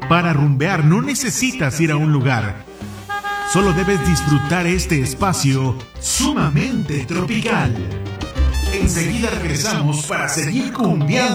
Para rumbear no necesitas ir a un lugar. Solo debes disfrutar este espacio sumamente tropical. Enseguida regresamos para seguir cumbiando.